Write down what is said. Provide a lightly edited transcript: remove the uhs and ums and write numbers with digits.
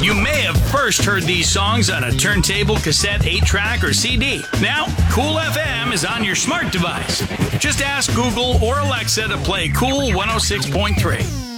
You may have first heard these songs on a turntable, cassette, 8-track, or CD. Now, Cool FM is on your smart device. Just ask Google or Alexa to play Cool 106.3.